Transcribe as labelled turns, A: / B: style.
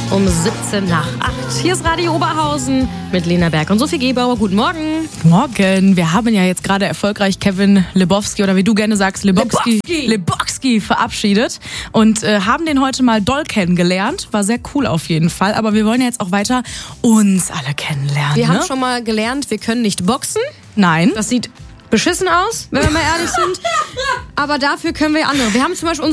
A: um 17 nach 8. Hier ist Radio Oberhausen mit Lena Berg und Sophie Gebauer. Guten Morgen.
B: Morgen. Wir haben ja jetzt gerade erfolgreich Kevin Lebowski oder wie du gerne sagst, Lebowski verabschiedet und haben den heute mal doll kennengelernt. War sehr cool auf jeden Fall. Aber wir wollen ja jetzt auch weiter uns alle kennenlernen.
A: Wir haben schon mal gelernt, wir können nicht boxen.
B: Nein.
A: Das sieht beschissen aus, wenn wir mal ehrlich sind. Aber dafür können wir andere. Wir haben zum Beispiel